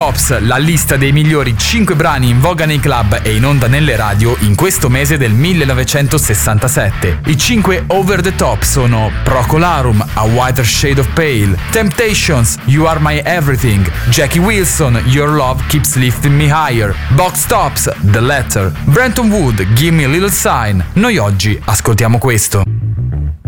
Tops, la lista dei migliori 5 brani in voga nei club e in onda nelle radio in questo mese del 1967. I 5 over the top sono Procolarum, A Whiter Shade of Pale, Temptations, You Are My Everything, Jackie Wilson, Your Love Keeps Lifting Me Higher, Box Tops, The Letter, Brenton Wood, Give Me a Little Sign. Noi oggi ascoltiamo questo.